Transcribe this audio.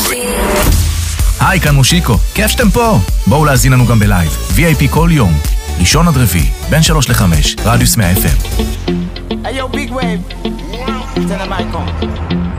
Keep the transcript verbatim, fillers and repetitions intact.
היי, כאן מושיקו, כיף שאתם פה. בואו להזין לנו גם בלייב, וי איי פי כל יום, ראשון עד רביעי, בין שלוש לחמש, רדיוס מאה אף אם. Hey yo, big wave. Tell them I come.